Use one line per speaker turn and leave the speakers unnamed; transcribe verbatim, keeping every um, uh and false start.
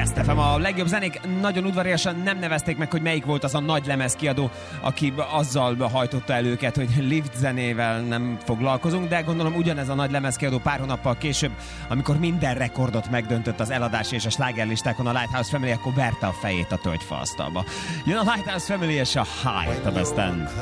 Best ef em, a legjobb zenék. Nagyon udvariasan nem nevezték meg, hogy melyik volt az a nagy lemezkiadó, aki azzal hajtotta el őket, hogy Lift zenével nem foglalkozunk, de gondolom ugyanez a nagy lemezkiadó pár hónappal később, amikor minden rekordot megdöntött az eladás és a slágerlistákon a Lighthouse Family, akkor verte a fejét a tölgyfaasztalba. Jön a Lighthouse Family és a High a Best End.